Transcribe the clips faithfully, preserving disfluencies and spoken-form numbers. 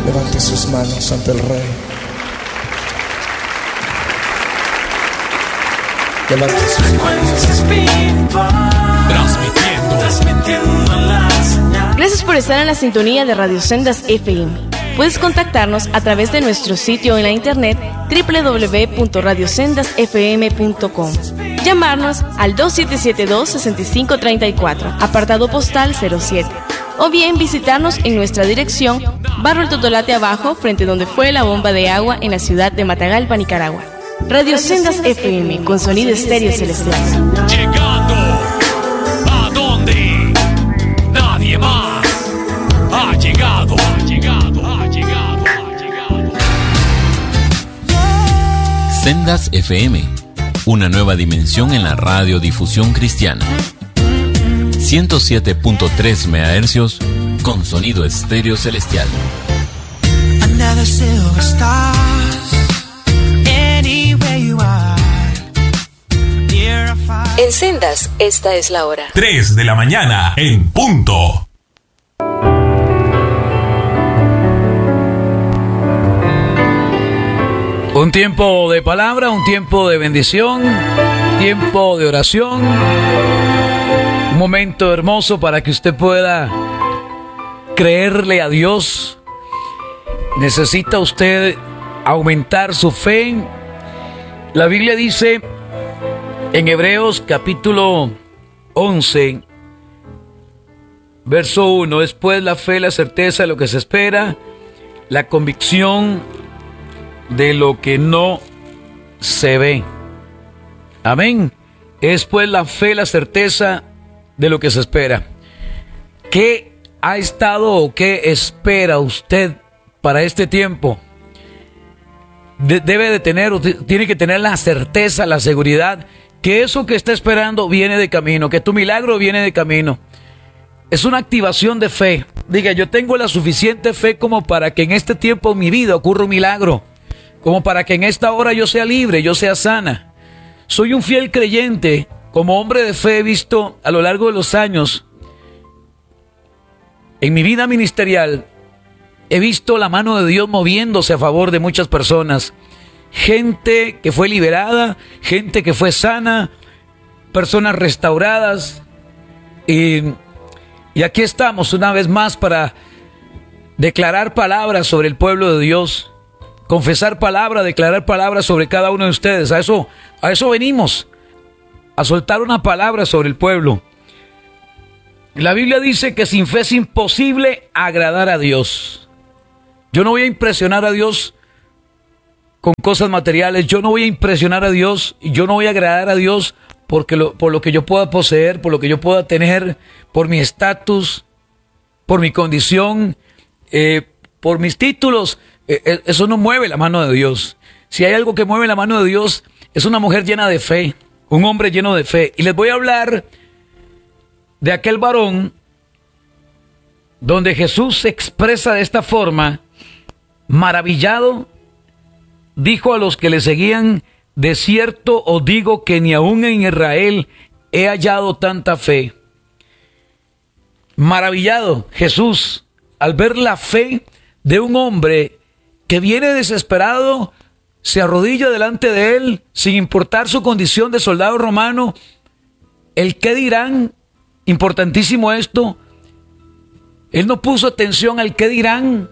Levante sus manos ante el Rey. Levante sus manos. Gracias por estar en la sintonía de Radio Sendas F M. Puedes contactarnos a través de nuestro sitio en la internet doble u doble u doble u punto radio sendas f m punto com. Llamarnos al dos siete siete dos, seis cinco tres cuatro, apartado postal cero siete. O bien visitarnos en nuestra dirección, Barrio El Totolate Abajo, frente donde fue la bomba de agua en la ciudad de Matagalpa, Nicaragua. Radio Sendas F M, con sonido estéreo celestial. Llegando a donde nadie más ha llegado, ha llegado, ha llegado, ha llegado. Sendas F M, una nueva dimensión en la radiodifusión cristiana. ciento siete punto tres megahercios con sonido estéreo celestial. Another silver stars, anywhere you are. En Sendas, esta es la hora. tres de la mañana en punto. Un tiempo de palabra, un tiempo de bendición, tiempo de oración. Un momento hermoso para que usted pueda creerle a Dios. Necesita usted aumentar su fe. La Biblia dice en Hebreos capítulo once, verso uno, es pues la fe, la certeza de lo que se espera, la convicción de lo que no se ve. Amén. Es pues la fe, la certeza de lo que se espera. ¿Qué ha estado o qué espera usted para este tiempo? De- debe de tener, tiene que tener la certeza, la seguridad que eso que está esperando viene de camino, que tu milagro viene de camino. Es una activación de fe. Diga, yo tengo la suficiente fe como para que en este tiempo en mi vida ocurra un milagro, como para que en esta hora yo sea libre, yo sea sana. Soy un fiel creyente. Como hombre de fe he visto a lo largo de los años, en mi vida ministerial, he visto la mano de Dios moviéndose a favor de muchas personas. Gente que fue liberada, gente que fue sana, personas restauradas. Y, y aquí estamos una vez más para declarar palabras sobre el pueblo de Dios, confesar palabra, declarar palabras sobre cada uno de ustedes. A eso, a eso venimos, a soltar una palabra sobre el pueblo. La Biblia dice que sin fe es imposible agradar a Dios. Yo no voy a impresionar a Dios con cosas materiales. Yo no voy a impresionar a Dios y yo no voy a agradar a Dios porque lo, por lo que yo pueda poseer, por lo que yo pueda tener, por mi estatus, por mi condición, eh, por mis títulos. Eh, eso no mueve la mano de Dios. Si hay algo que mueve la mano de Dios, es una mujer llena de fe, un hombre lleno de fe. Y les voy a hablar de aquel varón donde Jesús se expresa de esta forma. Maravillado, dijo a los que le seguían: de cierto os digo que ni aún en Israel he hallado tanta fe. Maravillado Jesús al ver la fe de un hombre que viene desesperado, se arrodilla delante de él, sin importar su condición de soldado romano. El qué dirán, importantísimo esto. Él no puso atención al qué dirán.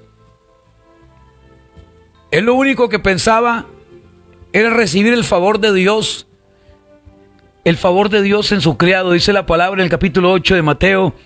Él lo único que pensaba era recibir el favor de Dios. El favor de Dios en su criado. Dice la palabra en el capítulo ocho de Mateo,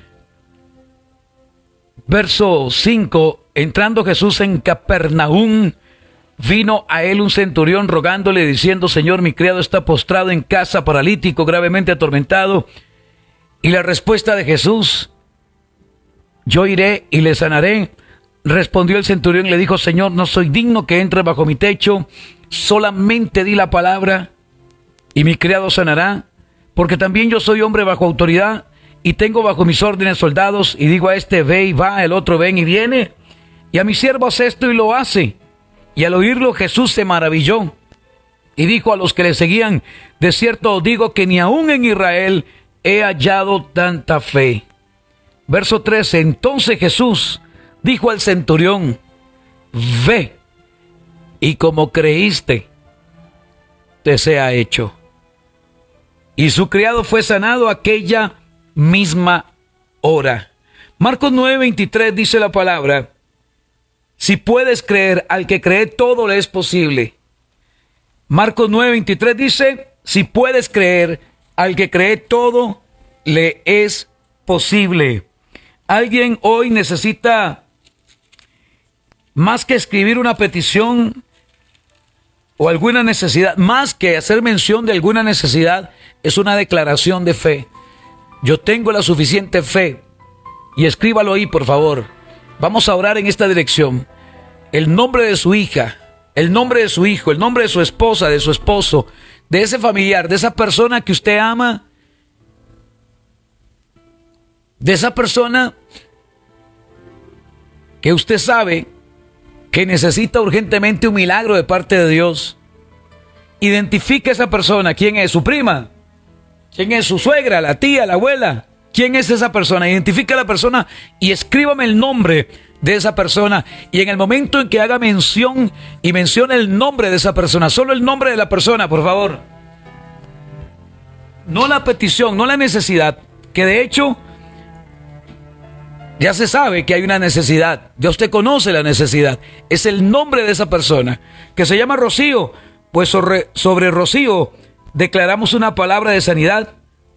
verso cinco. Entrando Jesús en Capernaum, vino a él un centurión rogándole, diciendo: Señor, mi criado está postrado en casa, paralítico, gravemente atormentado. Y la respuesta de Jesús: yo iré y le sanaré. Respondió el centurión y le dijo: Señor, no soy digno que entres bajo mi techo, solamente di la palabra y mi criado sanará, porque también yo soy hombre bajo autoridad y tengo bajo mis órdenes soldados, y digo a este ve y va, el otro ven y viene, y a mi siervo hace esto y lo hace. Y al oírlo Jesús se maravilló y dijo a los que le seguían: de cierto os digo que ni aún en Israel he hallado tanta fe. Verso trece. Entonces Jesús dijo al centurión: ve, y como creíste, te sea hecho. Y su criado fue sanado aquella misma hora. Marcos nueve veintitrés dice la palabra: si puedes creer, al que cree todo le es posible. Marcos nueve veintitrés dice: si puedes creer, al que cree todo le es posible. Alguien hoy necesita, más que escribir una petición o alguna necesidad, más que hacer mención de alguna necesidad, es una declaración de fe. Yo tengo la suficiente fe. Y escríbalo ahí, por favor. Vamos a orar en esta dirección. El nombre de su hija, el nombre de su hijo, el nombre de su esposa, de su esposo, de ese familiar, de esa persona que usted ama, de esa persona que usted sabe que necesita urgentemente un milagro de parte de Dios. Identifique a esa persona. ¿Quién es? ¿Su prima? ¿Quién es? ¿Su suegra? ¿La tía? ¿La abuela? ¿Quién es esa persona? Identifique a la persona y escríbame el nombre de esa persona. Y en el momento en que haga mención y mencione el nombre de esa persona, solo el nombre de la persona, por favor. No la petición, no la necesidad, que de hecho ya se sabe que hay una necesidad. Ya usted conoce la necesidad. Es el nombre de esa persona, que se llama Rocío. Pues sobre, sobre Rocío declaramos una palabra de sanidad.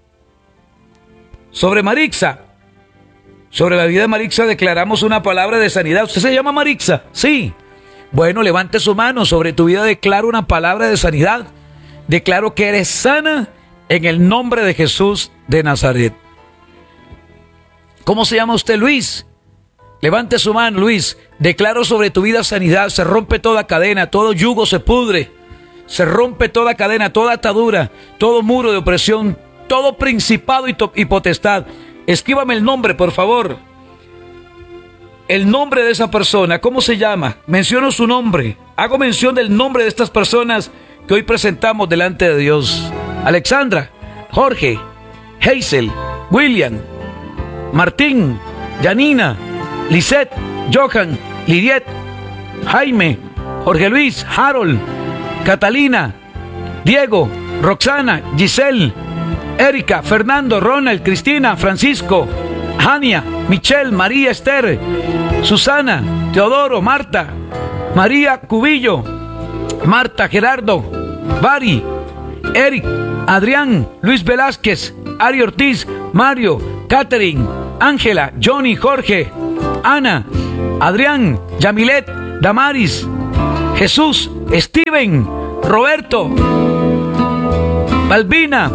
Sobre Marixa, sobre la vida de Marixa declaramos una palabra de sanidad. ¿Usted se llama Marixa? Sí. Bueno, levante su mano. Sobre tu vida declaro una palabra de sanidad. Declaro que eres sana en el nombre de Jesús de Nazaret. ¿Cómo se llama usted? Luis. Levante su mano, Luis. Declaro sobre tu vida sanidad. Se rompe toda cadena, todo yugo se pudre. Se rompe toda cadena, toda atadura, todo muro de opresión, todo principado y, to- y potestad. Escríbame el nombre, por favor. El nombre de esa persona. ¿Cómo se llama? Menciono su nombre. Hago mención del nombre de estas personas que hoy presentamos delante de Dios. Alexandra, Jorge, Hazel, William, Martín, Janina, Lisette, Johan, Lidiet, Jaime, Jorge Luis, Harold, Catalina, Diego, Roxana, Giselle, Erika, Fernando, Ronald, Cristina, Francisco, Jania, Michelle, María Esther, Susana, Teodoro, Marta, María Cubillo, Marta, Gerardo, Bari, Eric, Adrián, Luis Velázquez, Ari Ortiz, Mario, Catherine, Ángela, Johnny, Jorge, Ana, Adrián, Yamilet, Damaris, Jesús, Steven, Roberto, Balbina.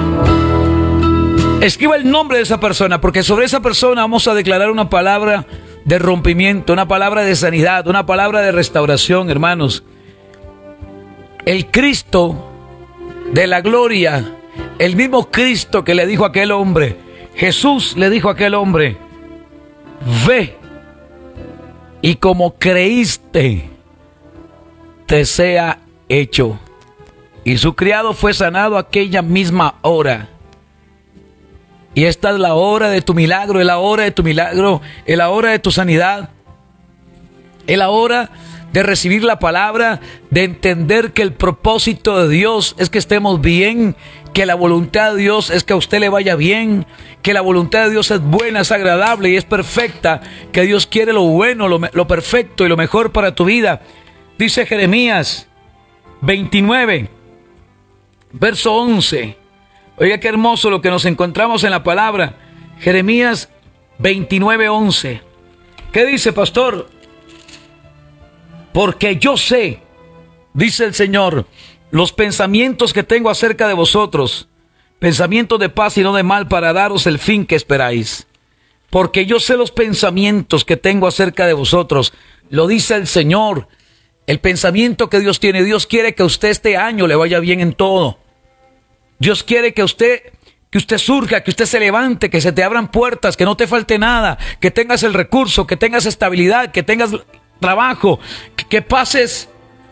Escriba el nombre de esa persona, porque sobre esa persona vamos a declarar una palabra de rompimiento, una palabra de sanidad, una palabra de restauración, hermanos. El Cristo de la gloria, el mismo Cristo que le dijo a aquel hombre, Jesús le dijo a aquel hombre: ve, y como creíste, te sea hecho. Y su criado fue sanado aquella misma hora. Y esta es la hora de tu milagro, es la hora de tu milagro, es la hora de tu sanidad, es la hora de recibir la palabra, de entender que el propósito de Dios es que estemos bien, que la voluntad de Dios es que a usted le vaya bien, que la voluntad de Dios es buena, es agradable y es perfecta, que Dios quiere lo bueno, lo, lo perfecto y lo mejor para tu vida. Dice Jeremías veintinueve, verso once. Oiga qué hermoso lo que nos encontramos en la palabra. Jeremías veintinueve, once. ¿Qué dice, pastor? Porque yo sé, dice el Señor, los pensamientos que tengo acerca de vosotros, pensamientos de paz y no de mal, para daros el fin que esperáis. Porque yo sé los pensamientos que tengo acerca de vosotros, lo dice el Señor. El pensamiento que Dios tiene, Dios quiere que a usted este año le vaya bien en todo. Dios quiere que usted, que usted surja, que usted se levante, que se te abran puertas, que no te falte nada, que tengas el recurso, que tengas estabilidad, que tengas trabajo, que, que pases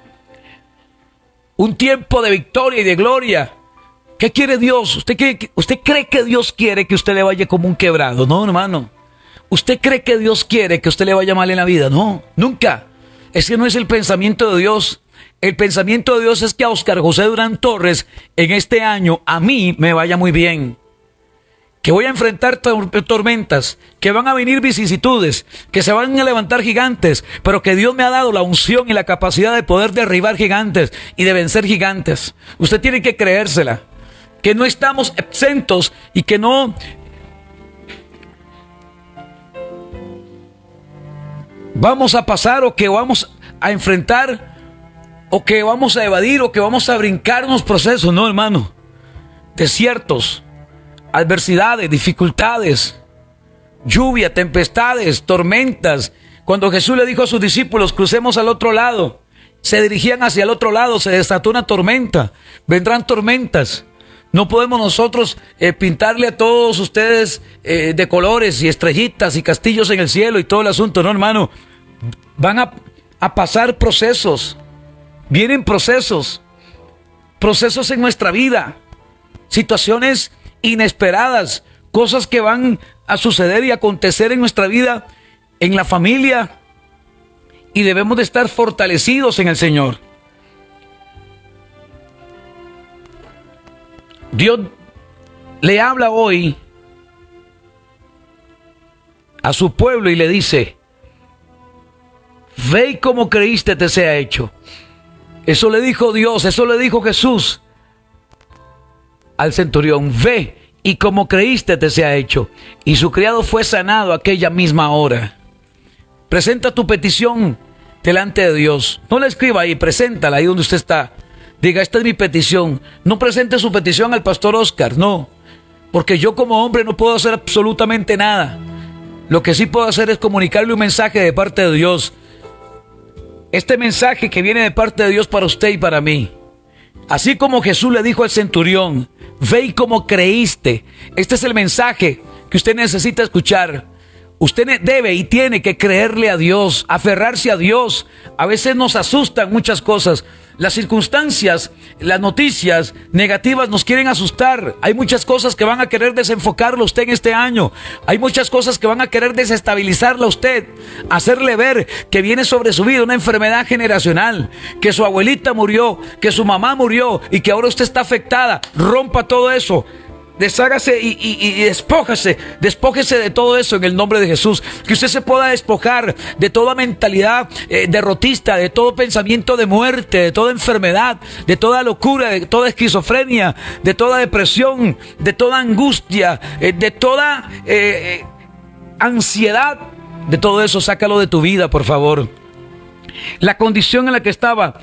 un tiempo de victoria y de gloria. ¿Qué quiere Dios? ¿Usted, quiere, ¿Usted cree que Dios quiere que usted le vaya como un quebrado? No, hermano. ¿Usted cree que Dios quiere que usted le vaya mal en la vida? No, nunca. Es que no es el pensamiento de Dios. El pensamiento de Dios es que a Oscar José Durán Torres en este año a mí me vaya muy bien. Que voy a enfrentar tor- tormentas, que van a venir vicisitudes, que se van a levantar gigantes, pero que Dios me ha dado la unción y la capacidad de poder derribar gigantes y de vencer gigantes. Usted tiene que creérsela, que no estamos exentos y que no vamos a pasar o que vamos a enfrentar o que vamos a evadir o que vamos a brincar unos procesos. No, hermano, desiertos, adversidades, dificultades, lluvia, tempestades, tormentas. Cuando Jesús le dijo a sus discípulos, crucemos al otro lado, se dirigían hacia el otro lado, se desató una tormenta, vendrán tormentas. No podemos nosotros eh, pintarle a todos ustedes eh, de colores y estrellitas y castillos en el cielo y todo el asunto. No, hermano, van a, a pasar procesos, vienen procesos, procesos en nuestra vida, situaciones inesperadas, cosas que van a suceder y acontecer en nuestra vida, en la familia, y debemos de estar fortalecidos en el Señor. Dios le habla hoy a su pueblo y le dice: ve y como creíste te sea hecho. Eso le dijo Dios, eso le dijo Jesús al centurión: ve y como creíste te sea hecho. Y su criado fue sanado aquella misma hora. Presenta tu petición delante de Dios. No la escriba ahí, preséntala ahí donde usted está. Diga: esta es mi petición. No presente su petición al pastor Oscar, no, porque yo como hombre no puedo hacer absolutamente nada. Lo que sí puedo hacer es comunicarle un mensaje de parte de Dios. Este mensaje que viene de parte de Dios para usted y para mí. Así como Jesús le dijo al centurión: ve y como creíste. Este es el mensaje que usted necesita escuchar. Usted debe y tiene que creerle a Dios, aferrarse a Dios. A veces nos asustan muchas cosas. Las circunstancias, las noticias negativas nos quieren asustar. Hay muchas cosas que van a querer desenfocarlo a usted en este año. Hay muchas cosas que van a querer desestabilizarlo a usted, hacerle ver que viene sobre su vida una enfermedad generacional, que su abuelita murió, que su mamá murió y que ahora usted está afectada. Rompa todo eso. Deshágase y, y, y despójase, despójese de todo eso en el nombre de Jesús. Que usted se pueda despojar de toda mentalidad eh, derrotista, de todo pensamiento de muerte, de toda enfermedad, de toda locura, de toda esquizofrenia, de toda depresión, de toda angustia, eh, de toda eh, ansiedad. De todo eso, sácalo de tu vida, por favor. La condición en la que estaba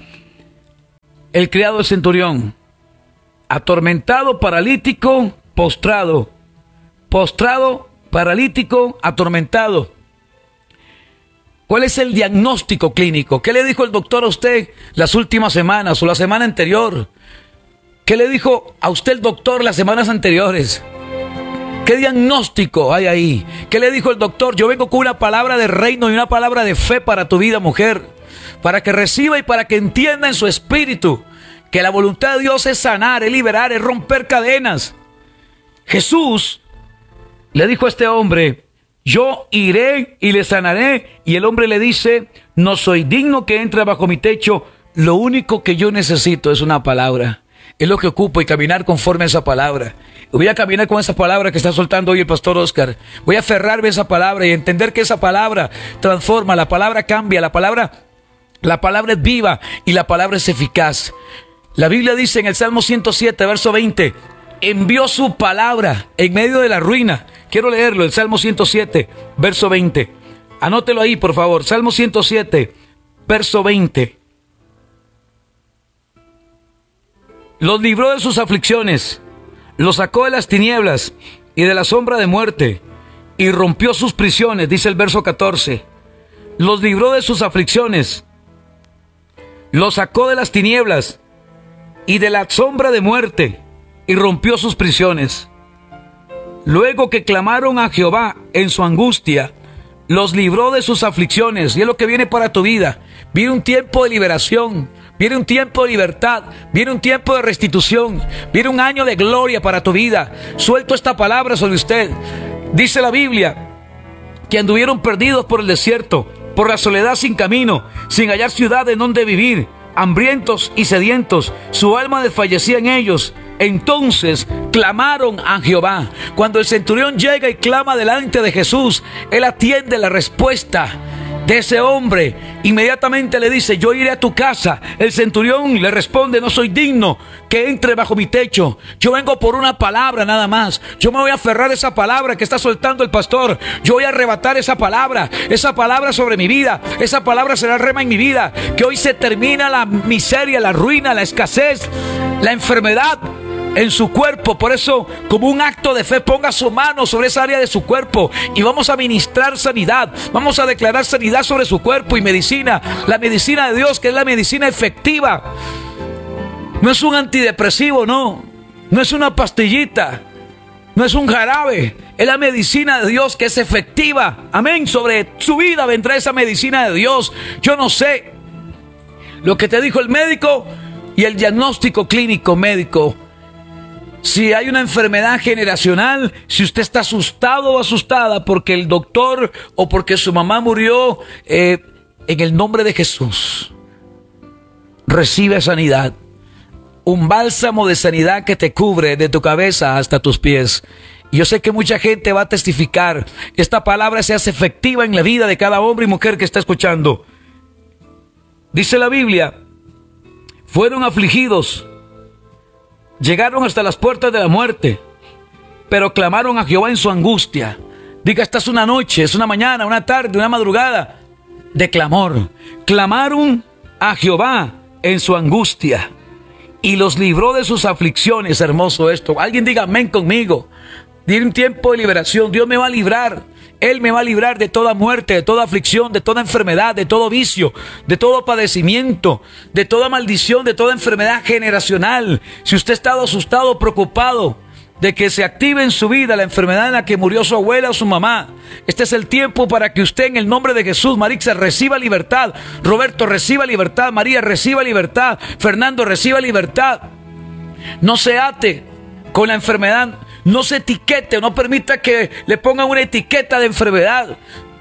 el criado del centurión: atormentado, paralítico, postrado. Postrado, paralítico, atormentado. ¿Cuál es el diagnóstico clínico? ¿Qué le dijo el doctor a usted las últimas semanas o la semana anterior? ¿Qué le dijo a usted el doctor las semanas anteriores? ¿Qué diagnóstico hay ahí? ¿Qué le dijo el doctor? Yo vengo con una palabra de reino y una palabra de fe para tu vida, mujer, para que reciba y para que entienda en su espíritu que la voluntad de Dios es sanar, es liberar, es romper cadenas. Jesús le dijo a este hombre: yo iré y le sanaré. Y el hombre le dice: no soy digno que entre bajo mi techo. Lo único que yo necesito es una palabra. Es lo que ocupo, y caminar conforme a esa palabra. Voy a caminar con esa palabra que está soltando hoy el pastor Oscar. Voy a aferrarme a esa palabra y entender que esa palabra transforma, la palabra cambia, la palabra, la palabra es viva y la palabra es eficaz. La Biblia dice en el Salmo ciento siete, verso veinte: envió su palabra en medio de la ruina. Quiero leerlo, el Salmo ciento siete, verso veinte. Anótelo ahí, por favor. Salmo ciento siete, verso veinte. Los libró de sus aflicciones, los sacó de las tinieblas y de la sombra de muerte, y rompió sus prisiones, dice el verso catorce. Los libró de sus aflicciones, los sacó de las tinieblas y de la sombra de muerte, y rompió sus prisiones. Luego que clamaron a Jehová en su angustia, los libró de sus aflicciones. Y es lo que viene para tu vida. Viene un tiempo de liberación, viene un tiempo de libertad, viene un tiempo de restitución, viene un año de gloria para tu vida. Suelto esta palabra sobre usted. Dice la Biblia que anduvieron perdidos por el desierto por la soledad sin camino, sin hallar ciudad en donde vivir, hambrientos y sedientos, su alma desfallecía en ellos. Entonces clamaron a Jehová. Cuando el centurión llega y clama delante de Jesús, él atiende la respuesta de ese hombre. Inmediatamente le dice: yo iré a tu casa. El centurión le responde: no soy digno que entre bajo mi techo. Yo vengo por una palabra nada más. Yo me voy a aferrar a esa palabra que está soltando el pastor. Yo voy a arrebatar esa palabra, esa palabra sobre mi vida. Esa palabra será rema en mi vida. Que hoy se termina la miseria, la ruina, la escasez, la enfermedad en su cuerpo. Por eso, como un acto de fe, ponga su mano sobre esa área de su cuerpo y vamos a ministrar sanidad. Vamos a declarar sanidad sobre su cuerpo y medicina. La medicina de Dios, que es la medicina efectiva. No es un antidepresivo, no. No es una pastillita. No es un jarabe. Es la medicina de Dios que es efectiva. Amén. Sobre su vida vendrá esa medicina de Dios. Yo no sé lo que te dijo el médico y el diagnóstico clínico médico. Si hay una enfermedad generacional, si usted está asustado o asustada porque el doctor o porque su mamá murió, eh, en el nombre de Jesús, recibe sanidad. Un bálsamo de sanidad que te cubre de tu cabeza hasta tus pies. Y yo sé que mucha gente va a testificar. Esta palabra se hace efectiva en la vida de cada hombre y mujer que está escuchando. Dice la Biblia: fueron afligidos, llegaron hasta las puertas de la muerte, pero clamaron a Jehová en su angustia. Diga, esta es una noche, es una mañana, una tarde, una madrugada de clamor. Clamaron a Jehová en su angustia y los libró de sus aflicciones. Hermoso esto. Alguien diga amén conmigo. Diga, un tiempo de liberación. Dios me va a librar. Él me va a librar de toda muerte, de toda aflicción, de toda enfermedad, de todo vicio, de todo padecimiento, de toda maldición, de toda enfermedad generacional. Si usted ha estado asustado, preocupado de que se active en su vida la enfermedad en la que murió su abuela o su mamá, este es el tiempo para que usted, en el nombre de Jesús, Marixa, reciba libertad. Roberto, reciba libertad. María, reciba libertad. Fernando, reciba libertad. No se ate con la enfermedad. No se etiquete, no permita que le pongan una etiqueta de enfermedad.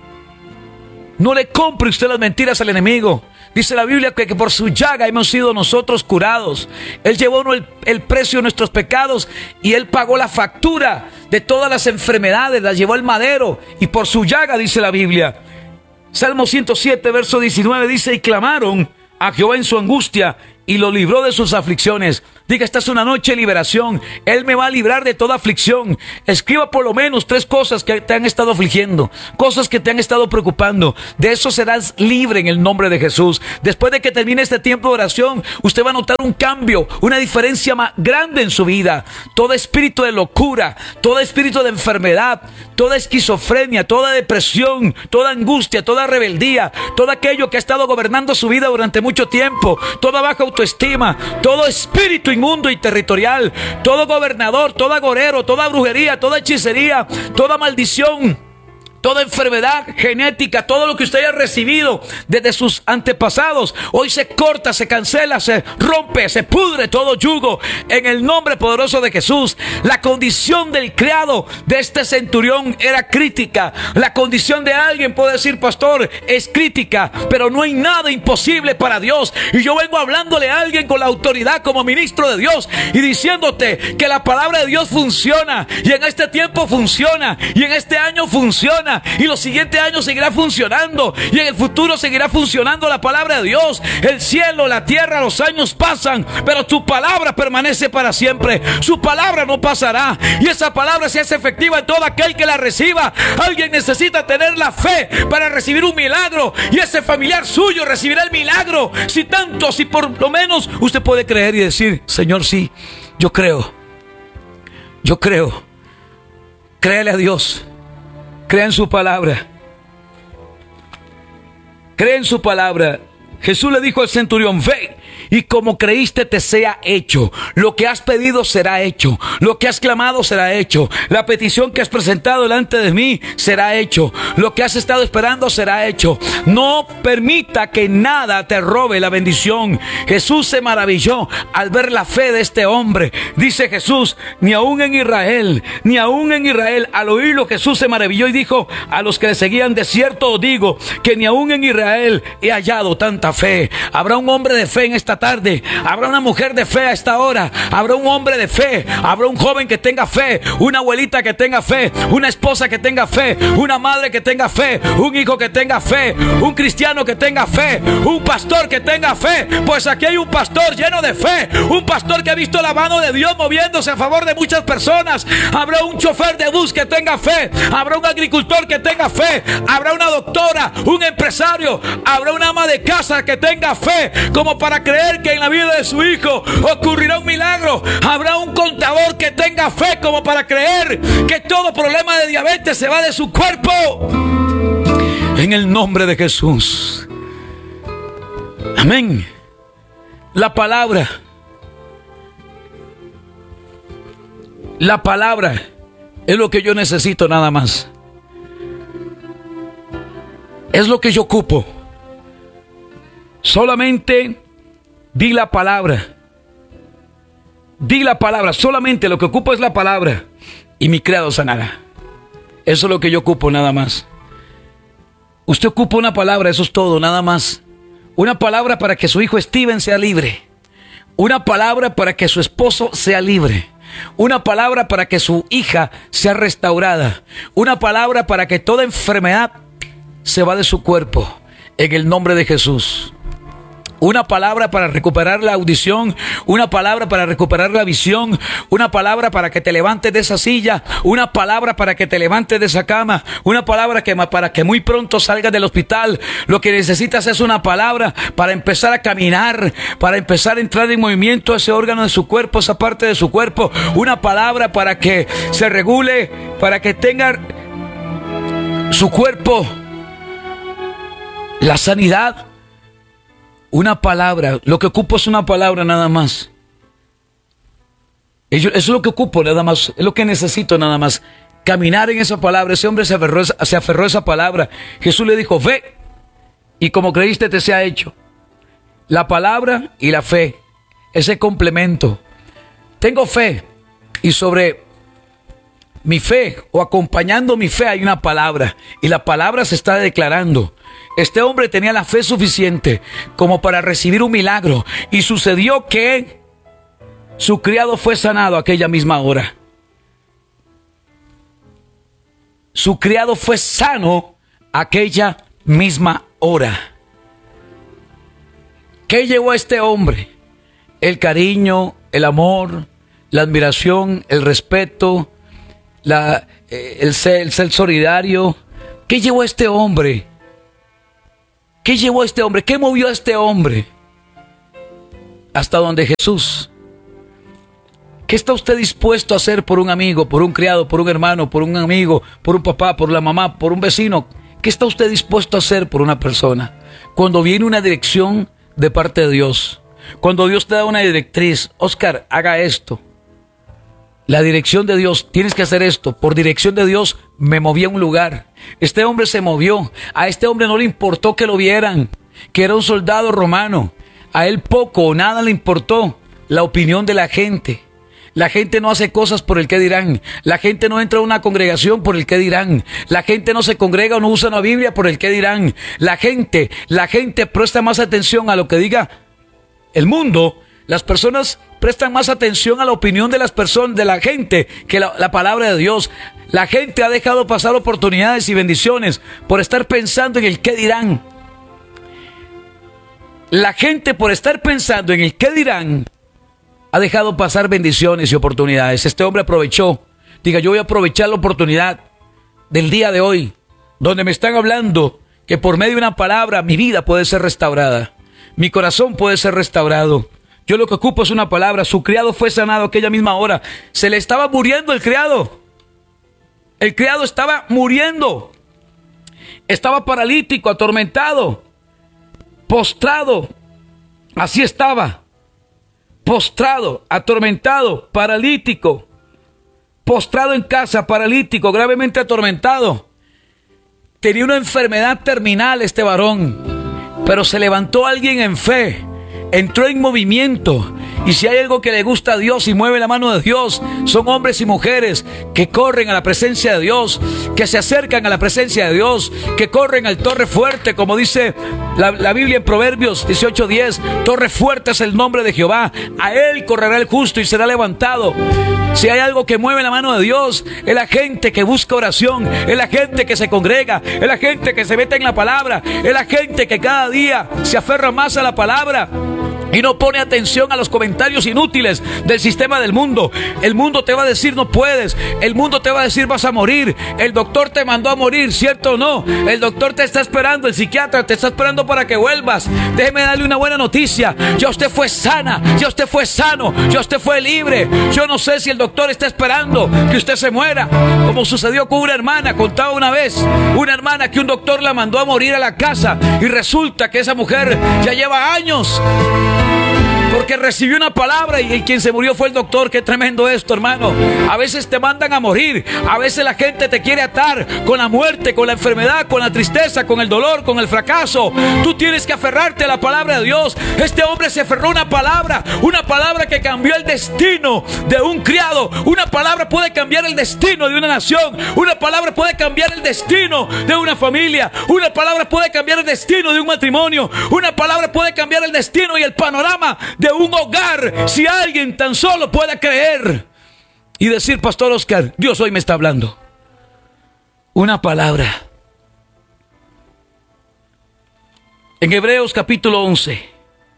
No le compre usted las mentiras al enemigo. Dice la Biblia que, que por su llaga hemos sido nosotros curados. Él llevó el, el precio de nuestros pecados y Él pagó la factura de todas las enfermedades, las llevó al madero y por su llaga, dice la Biblia. Salmo ciento siete, verso diecinueve dice: y clamaron a Jehová en su angustia y lo libró de sus aflicciones. Diga, esta es una noche de liberación. Él me va a librar de toda aflicción. Escriba por lo menos tres cosas que te han estado afligiendo, cosas que te han estado preocupando. De eso serás libre en el nombre de Jesús. Después de que termine este tiempo de oración, usted va a notar un cambio, una diferencia más grande en su vida. Todo espíritu de locura, todo espíritu de enfermedad, toda esquizofrenia, toda depresión, toda angustia, toda rebeldía, todo aquello que ha estado gobernando su vida durante mucho tiempo, toda baja autoestima, todo espíritu inmundo y territorial, todo gobernador, todo agorero, toda brujería, toda hechicería, toda maldición, toda enfermedad genética, todo lo que usted haya recibido desde sus antepasados, hoy se corta, se cancela, se rompe, se pudre todo yugo en el nombre poderoso de Jesús. La condición del criado de este centurión era crítica. La condición de alguien, puede decir, pastor, es crítica, pero no hay nada imposible para Dios. Y yo vengo hablándole a alguien con la autoridad como ministro de Dios y diciéndote que la palabra de Dios funciona, y en este tiempo funciona, y en este año funciona, y los siguientes años seguirá funcionando, y en el futuro seguirá funcionando la palabra de Dios. El cielo, la tierra, los años pasan, pero tu palabra permanece para siempre. Su palabra no pasará, y esa palabra se hace efectiva en todo aquel que la reciba. Alguien necesita tener la fe para recibir un milagro, y ese familiar suyo recibirá el milagro. Si tanto, si por lo menos usted puede creer y decir: Señor, sí, yo creo, yo creo. Créale a Dios. Crea en su palabra. Cree en su palabra. Jesús le dijo al centurión: ve y como creíste te sea hecho. Lo que has pedido será hecho. Lo que has clamado será hecho. La petición que has presentado delante de mí será hecho. Lo que has estado esperando será hecho. No permita que nada te robe la bendición. Jesús se maravilló al ver la fe de este hombre. Dice Jesús, ni aún en Israel, ni aún en Israel, al oírlo Jesús se maravilló y dijo a los que le seguían: de cierto os digo que ni aún en Israel he hallado tanta fe. Habrá un hombre de fe en esta tarde, habrá una mujer de fe a esta hora, habrá un hombre de fe, habrá un joven que tenga fe, una abuelita que tenga fe, una esposa que tenga fe, una madre que tenga fe, un hijo que tenga fe, un cristiano que tenga fe, un pastor que tenga fe. Pues aquí hay un pastor lleno de fe, un pastor que ha visto la mano de Dios moviéndose a favor de muchas personas. Habrá un chofer de bus que tenga fe, habrá un agricultor que tenga fe, habrá una doctora, un empresario, habrá una ama de casa que tenga fe como para creer que en la vida de su hijo ocurrirá un milagro. Habrá un contador que tenga fe como para creer que todo problema de diabetes se va de su cuerpo. En el nombre de Jesús. Amén. La palabra. La palabra es lo que yo necesito nada más. Es lo que yo ocupo. Solamente di la palabra. Di la palabra. Solamente lo que ocupo es la palabra. Y mi criado sanará. Eso es lo que yo ocupo nada más. Usted ocupa una palabra, eso es todo, nada más. Una palabra para que su hijo Steven sea libre. Una palabra para que su esposo sea libre. Una palabra para que su hija sea restaurada. Una palabra para que toda enfermedad se va de su cuerpo. En el nombre de Jesús. Una palabra para recuperar la audición, una palabra para recuperar la visión, una palabra para que te levantes de esa silla, una palabra para que te levantes de esa cama, una palabra que, para que muy pronto salgas del hospital. Lo que necesitas es una palabra para empezar a caminar, para empezar a entrar en movimiento ese órgano de su cuerpo, esa parte de su cuerpo. Una palabra para que se regule, para que tenga su cuerpo la sanidad. Una palabra, lo que ocupo es una palabra nada más. Eso es lo que ocupo nada más, es lo que necesito nada más. Caminar en esa palabra. Ese hombre se aferró, se aferró a esa palabra. Jesús le dijo: ve, y como creíste te sea hecho. La palabra y la fe, ese complemento. Tengo fe, y sobre mi fe o acompañando mi fe hay una palabra, y la palabra se está declarando. Este hombre tenía la fe suficiente como para recibir un milagro, y sucedió que su criado fue sanado aquella misma hora. Su criado fue sano aquella misma hora. ¿Qué llevó a este hombre? El cariño, el amor, la admiración, el respeto, la, el, ser, el ser solidario. ¿Qué llevó a este hombre? ¿Qué llevó a este hombre? ¿Qué movió a este hombre? Hasta donde Jesús. ¿Qué está usted dispuesto a hacer por un amigo, por un criado, por un hermano, por un amigo, por un papá, por la mamá, por un vecino? ¿Qué está usted dispuesto a hacer por una persona? Cuando viene una dirección de parte de Dios, cuando Dios te da una directriz: Oscar, haga esto. La dirección de Dios, tienes que hacer esto. Por dirección de Dios me moví a un lugar. Este hombre se movió. A este hombre no le importó que lo vieran, que era un soldado romano. A él poco o nada le importó la opinión de la gente. La gente no hace cosas por el que dirán. La gente no entra a una congregación por el que dirán. La gente no se congrega o no usa una Biblia por el que dirán. La gente, la gente presta más atención a lo que diga el mundo. Las personas prestan más atención a la opinión de las personas, de la gente, que la, la palabra de Dios. La gente ha dejado pasar oportunidades y bendiciones por estar pensando en el qué dirán. La gente, por estar pensando en el qué dirán, ha dejado pasar bendiciones y oportunidades. Este hombre aprovechó. Diga: yo voy a aprovechar la oportunidad del día de hoy, donde me están hablando que por medio de una palabra mi vida puede ser restaurada, mi corazón puede ser restaurado. Yo lo que ocupo es una palabra. Su criado fue sanado aquella misma hora. Se le estaba muriendo el criado. El criado estaba muriendo. Estaba paralítico, atormentado, postrado, Así estaba, postrado, atormentado, paralítico, postrado en casa, paralítico, gravemente atormentado. Tenía una enfermedad terminal este varón, pero se levantó alguien en fe, entró en movimiento. Y si hay algo que le gusta a Dios y mueve la mano de Dios, son hombres y mujeres que corren a la presencia de Dios, que se acercan a la presencia de Dios, que corren al torre fuerte, como dice la, la Biblia en Proverbios dieciocho diez. Torre fuerte es el nombre de Jehová, a él correrá el justo y será levantado. Si hay algo que mueve la mano de Dios, es la gente que busca oración, es la gente que se congrega, es la gente que se mete en la palabra, es la gente que cada día se aferra más a la palabra y no pone atención a los comentarios inútiles del sistema del mundo. El mundo te va a decir no puedes, el mundo te va a decir vas a morir, el doctor te mandó a morir, ¿cierto o no? El doctor te está esperando, el psiquiatra te está esperando para que vuelvas. Déjeme darle una buena noticia: ya usted fue sana, ya usted fue sano, ya usted fue libre. Yo no sé si el doctor está esperando que usted se muera, como sucedió con una hermana. Contaba una vez una hermana que un doctor la mandó a morir a la casa y resulta que esa mujer ya lleva años porque recibió una palabra y quien se murió fue el doctor. Qué tremendo esto, hermano. A veces te mandan a morir, a veces la gente te quiere atar con la muerte, con la enfermedad, con la tristeza, con el dolor, con el fracaso. Tú tienes que aferrarte a la palabra de Dios. Este hombre se aferró a una palabra, una palabra que cambió el destino de un criado. Una palabra puede cambiar el destino de una nación, una palabra puede cambiar el destino de una familia, una palabra puede cambiar el destino de un matrimonio, una palabra puede cambiar el destino y el panorama de un hogar, si alguien tan solo pueda creer y decir: Pastor Oscar, Dios hoy me está hablando. Una palabra. En Hebreos capítulo once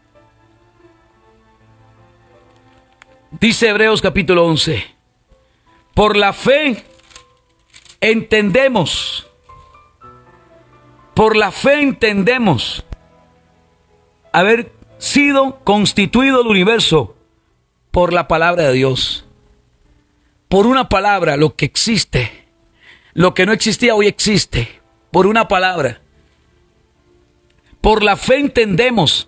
dice Hebreos capítulo once: por la fe entendemos, por la fe entendemos haber sido constituido el universo por la palabra de Dios. Por una palabra, lo que existe, lo que no existía hoy existe, por una palabra. Por la fe entendemos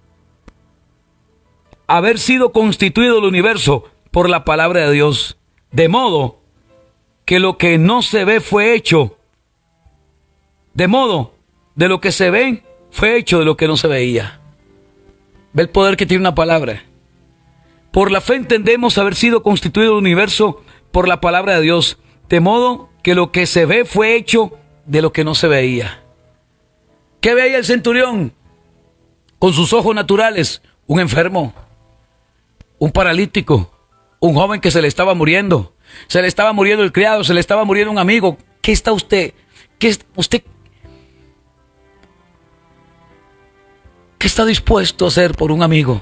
haber sido constituido el universo por la palabra de Dios, de modo que lo que no se ve fue hecho, de modo de lo que se ve fue hecho de lo que no se veía. Ve el poder que tiene una palabra. Por la fe entendemos haber sido constituido el universo por la palabra de Dios, de modo que lo que se ve fue hecho de lo que no se veía. ¿Qué veía el centurión? Con sus ojos naturales, un enfermo, un paralítico, un joven que se le estaba muriendo, se le estaba muriendo el criado, se le estaba muriendo un amigo. ¿Qué está usted? ¿Qué es usted? ¿Qué está dispuesto a hacer por un amigo?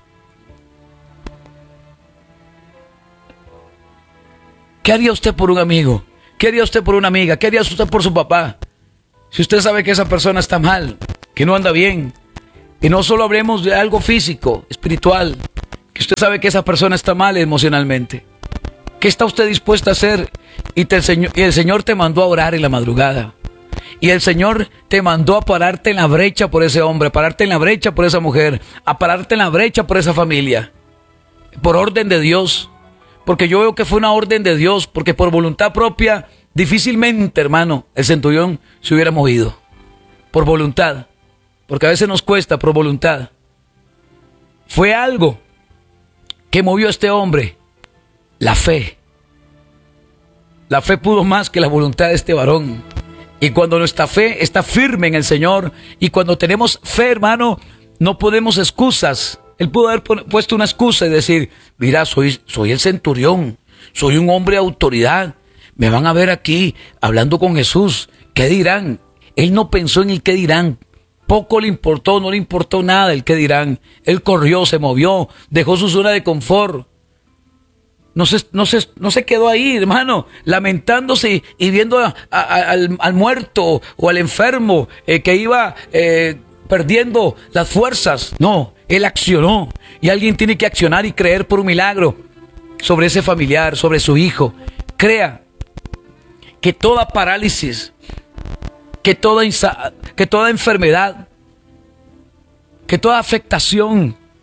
¿Qué haría usted por un amigo? ¿Qué haría usted por una amiga? ¿Qué haría usted por su papá? Si usted sabe que esa persona está mal, que no anda bien, y no solo hablemos de algo físico, espiritual, que usted sabe que esa persona está mal emocionalmente, ¿qué está usted dispuesto a hacer? Y, te, el Señor, y el Señor te mandó a orar en la madrugada. Y el Señor te mandó a pararte en la brecha por ese hombre, a pararte en la brecha por esa mujer, a pararte en la brecha por esa familia. Por orden de Dios. Porque yo veo que fue una orden de Dios, porque por voluntad propia, difícilmente, hermano, el centurión se hubiera movido. Por voluntad. Porque a veces nos cuesta, por voluntad. Fue algo que movió a este hombre. La fe. La fe pudo más que la voluntad de este varón. Y cuando nuestra fe está firme en el Señor, y cuando tenemos fe, hermano, no podemos excusas. Él pudo haber puesto una excusa y decir: mira, soy, soy el centurión, soy un hombre de autoridad, me van a ver aquí hablando con Jesús, ¿qué dirán? Él no pensó en el qué dirán, poco le importó, no le importó nada el qué dirán. Él corrió, se movió, dejó su zona de confort. No se, no, se, no se quedó ahí, hermano, lamentándose y viendo a, a, al, al muerto o al enfermo eh, que iba eh, perdiendo las fuerzas. No, él accionó. Y alguien tiene que accionar y creer por un milagro sobre ese familiar, sobre su hijo. Crea que toda parálisis, que toda, insa- que toda enfermedad, que toda afectación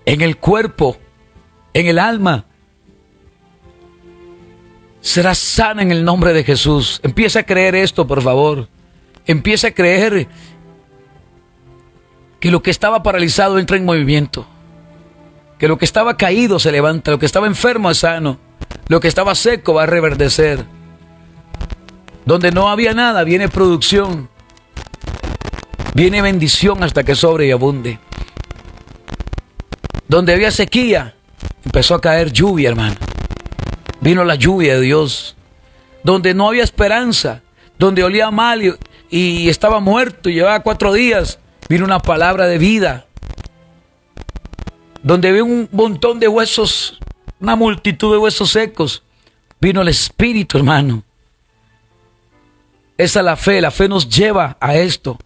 en el cuerpo, en el alma. Serás sana en el nombre de Jesús. Empieza a creer esto, por favor. Empieza a creer que lo que estaba paralizado entra en movimiento. Que lo que estaba caído se levanta. Lo que estaba enfermo es sano. Lo que estaba seco va a reverdecer. Donde no había nada, viene producción. Viene bendición hasta que sobre y abunde. Donde había sequía, empezó a caer lluvia, hermano. Vino la lluvia de Dios. Donde no había esperanza, donde olía mal y, y estaba muerto y llevaba cuatro días, vino una palabra de vida. Donde había un montón de huesos, una multitud de huesos secos, vino el Espíritu, hermano. Esa es la fe. La fe nos lleva a esto,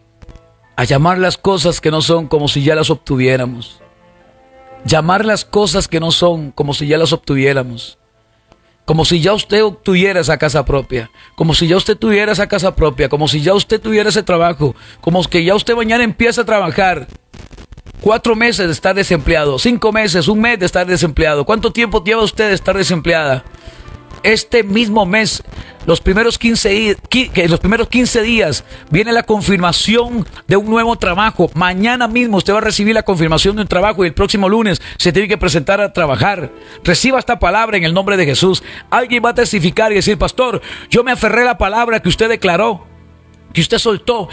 a llamar las cosas que no son como si ya las obtuviéramos. Llamar las cosas que no son como si ya las obtuviéramos. Como si ya usted obtuviera esa casa propia. Como si ya usted tuviera esa casa propia. Como si ya usted tuviera ese trabajo. Como que ya usted mañana empieza a trabajar. Cuatro meses de estar desempleado. Cinco meses, un mes de estar desempleado. ¿Cuánto tiempo lleva usted de estar desempleada? Este mismo mes, los primeros quince, los primeros quince días, viene la confirmación de un nuevo trabajo. Mañana mismo usted va a recibir la confirmación de un trabajo y el próximo lunes se tiene que presentar a trabajar. Reciba esta palabra en el nombre de Jesús. Alguien va a testificar y decir: pastor, yo me aferré a la palabra que usted declaró, que usted soltó,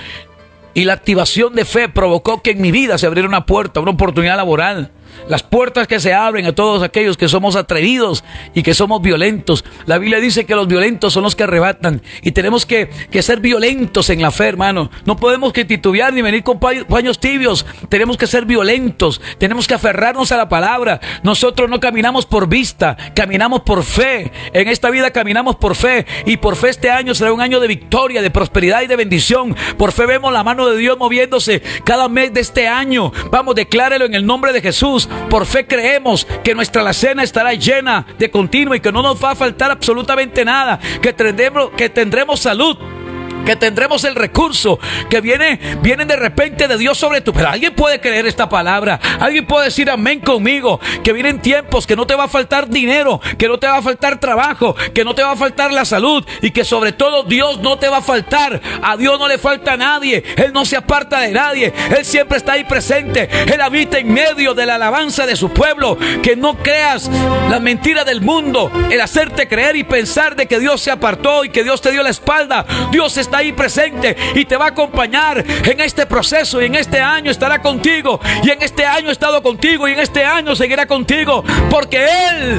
y la activación de fe provocó que en mi vida se abriera una puerta, una oportunidad laboral. Las puertas que se abren a todos aquellos que somos atrevidos y que somos violentos. La Biblia dice que los violentos son los que arrebatan. Y tenemos que, que ser violentos en la fe, hermano. No podemos que titubear ni venir con paños tibios. Tenemos que ser violentos. Tenemos que aferrarnos a la palabra. Nosotros no caminamos por vista, caminamos por fe. En esta vida caminamos por fe. Y por fe este año será un año de victoria, de prosperidad y de bendición. Por fe vemos la mano de Dios moviéndose cada mes de este año. Vamos, declárelo en el nombre de Jesús. Por fe creemos que nuestra alacena estará llena de continuo y que no nos va a faltar absolutamente nada, que tendremos, que tendremos salud, que tendremos el recurso, que viene, viene de repente de Dios sobre tu... Pero alguien puede creer esta palabra, alguien puede decir amén conmigo, que vienen tiempos que no te va a faltar dinero, que no te va a faltar trabajo, que no te va a faltar la salud y que sobre todo Dios no te va a faltar. A Dios no le falta a nadie, Él no se aparta de nadie, Él siempre está ahí presente, Él habita en medio de la alabanza de su pueblo. Que no creas la mentira del mundo, el hacerte creer y pensar de que Dios se apartó y que Dios te dio la espalda. Dios está ahí presente y te va a acompañar en este proceso, y en este año estará contigo, y en este año ha estado contigo, y en este año seguirá contigo, porque Él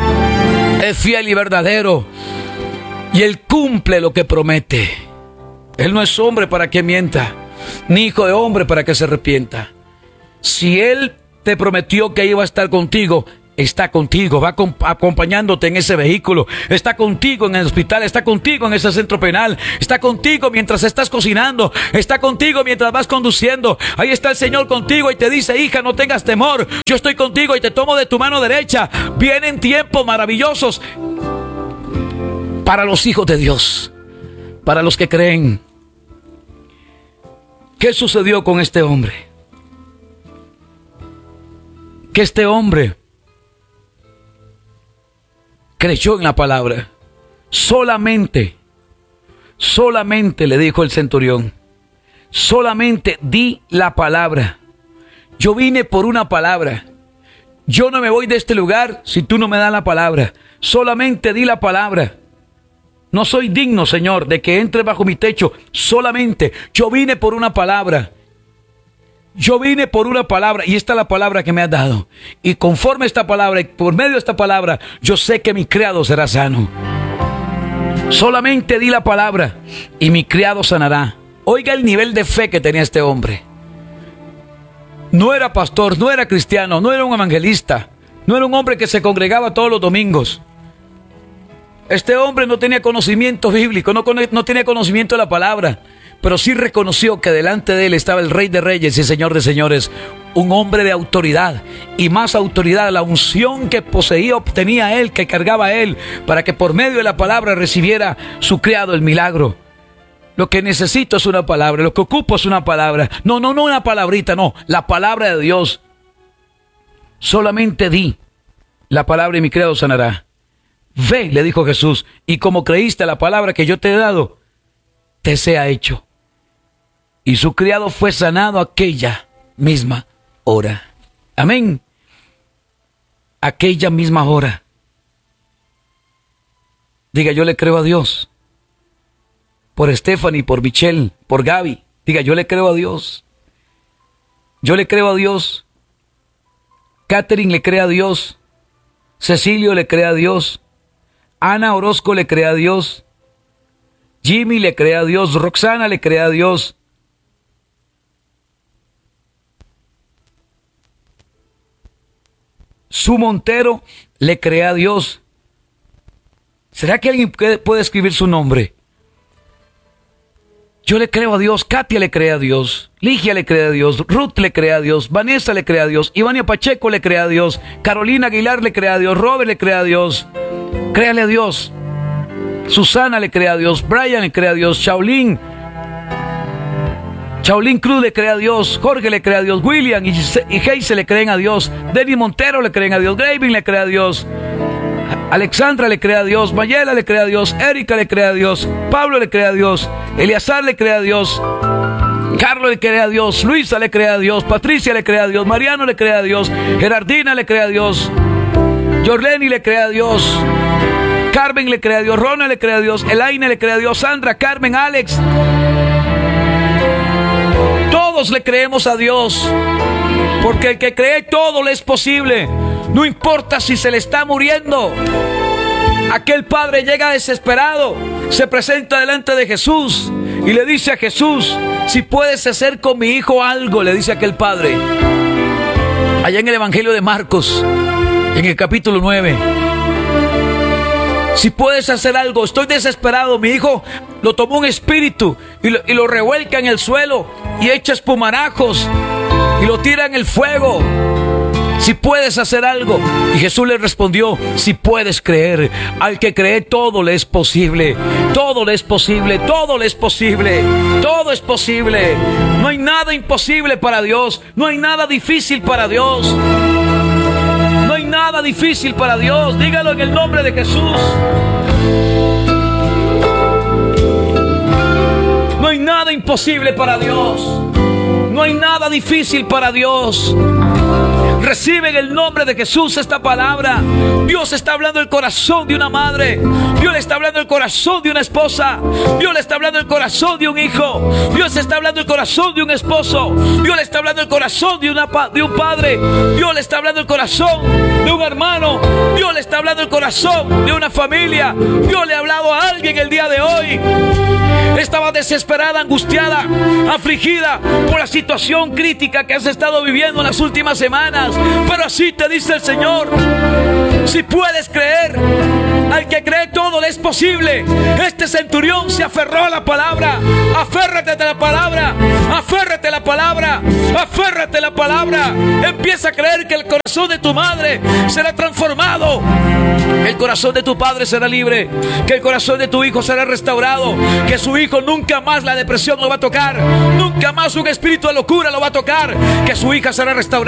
es fiel y verdadero y Él cumple lo que promete. Él no es hombre para que mienta, ni hijo de hombre para que se arrepienta. Si Él te prometió que iba a estar contigo, está contigo, va acompañándote en ese vehículo, está contigo en el hospital, está contigo en ese centro penal, está contigo mientras estás cocinando, está contigo mientras vas conduciendo. Ahí está el Señor contigo y te dice: hija, no tengas temor, yo estoy contigo y te tomo de tu mano derecha. Vienen tiempos maravillosos para los hijos de Dios, para los que creen. ¿Qué sucedió con este hombre? Que este hombre creyó en la palabra. Solamente, solamente le dijo el centurión: solamente di la palabra. Yo vine por una palabra. Yo no me voy de este lugar si tú no me das la palabra. Solamente di la palabra. No soy digno, Señor, de que entres bajo mi techo. Solamente yo vine por una palabra. Yo vine por una palabra y esta es la palabra que me has dado. Y conforme a esta palabra y por medio de esta palabra, yo sé que mi criado será sano. Solamente di la palabra y mi criado sanará. Oiga el nivel de fe que tenía este hombre. No era pastor, no era cristiano, no era un evangelista, no era un hombre que se congregaba todos los domingos. Este hombre no tenía conocimiento bíblico, no, no tenía conocimiento de la palabra, pero sí reconoció que delante de él estaba el Rey de Reyes y Señor de Señores, un hombre de autoridad, y más autoridad, la unción que poseía, obtenía él, que cargaba él, para que por medio de la palabra recibiera su criado el milagro. Lo que necesito es una palabra, lo que ocupo es una palabra. No, no, no una palabrita, no, la palabra de Dios. solamente di la palabra y mi criado sanará. Ve, le dijo Jesús, y como creíste la palabra que yo te he dado, te sea hecho. Y su criado fue sanado aquella misma hora. Amén. Aquella misma hora. Diga, yo le creo a Dios. Por Stephanie, por Michelle, por Gaby. Diga, yo le creo a Dios. Yo le creo a Dios. Catherine le cree a Dios. Cecilio le cree a Dios. Ana Orozco le cree a Dios. Jimmy le cree a Dios. Roxana le cree a Dios. Su Montero le cree a Dios. ¿Será que alguien puede escribir su nombre? Yo le creo a Dios. Katia le cree a Dios. Ligia le cree a Dios. Ruth le cree a Dios. Vanessa le cree a Dios. Ivania Pacheco le cree a Dios. Carolina Aguilar le cree a Dios. Robert le cree a Dios. Créale a Dios. Susana le cree a Dios. Brian le cree a Dios. Shaolin. Shaolin Cruz le cree a Dios. Jorge le cree a Dios. William y Heise le creen a Dios. Debbie Montero le creen a Dios. Graving le cree a Dios. Alexandra le cree a Dios. Mayela le cree a Dios. Erika le cree a Dios. Pablo le cree a Dios. Eleazar le cree a Dios. Carlos le cree a Dios. Luisa le cree a Dios. Patricia le cree a Dios. Mariano le cree a Dios. Gerardina le cree a Dios. Jorleni le cree a Dios. Carmen le cree a Dios. Rona le cree a Dios. Elaine le cree a Dios. Sandra, Carmen, Alex. Todos le creemos a Dios. Porque el que cree todo le es posible. No importa si se le está muriendo. Aquel padre llega desesperado. Se presenta delante de Jesús. Y le dice a Jesús: si puedes hacer con mi hijo algo, le dice aquel padre. Allá en el Evangelio de Marcos, en el capítulo nueve. Si puedes hacer algo, estoy desesperado. Mi hijo lo tomó un espíritu y lo, y lo revuelca en el suelo y echa espumarajos y lo tira en el fuego. Si puedes hacer algo. Y Jesús le respondió: si puedes creer. Al que cree todo le es posible. Todo le es posible. Todo le es posible. Todo es posible. No hay nada imposible para Dios. No hay nada difícil para Dios. No hay nada difícil para Dios. Dígalo en el nombre de Jesús. No hay nada imposible para Dios. No hay nada difícil para Dios. Recibe en el nombre de Jesús esta palabra. Dios está hablando el corazón de una madre. Dios le está hablando el corazón de una esposa. Dios le está hablando el corazón de un hijo. Dios está hablando el corazón de un esposo. Dios le está hablando el corazón de, una, de un padre. Dios le está hablando el corazón de un hermano. Dios le está hablando el corazón de una familia. Dios le ha hablado a alguien el día de hoy. Estaba desesperada, angustiada, afligida por la situación crítica que has estado viviendo en las últimas semanas. Pero así te dice el Señor: si puedes creer, al que cree todo le es posible. Este centurión se aferró a la palabra. Aférrate a la palabra. Aférrate a la palabra. Aférrate a la palabra. Empieza a creer que el corazón de tu madre será transformado. El corazón de tu padre será libre. Que el corazón de tu hijo será restaurado. Que su hijo nunca más la depresión lo va a tocar. Nunca más un espíritu de locura lo va a tocar. Que su hija será restaurada.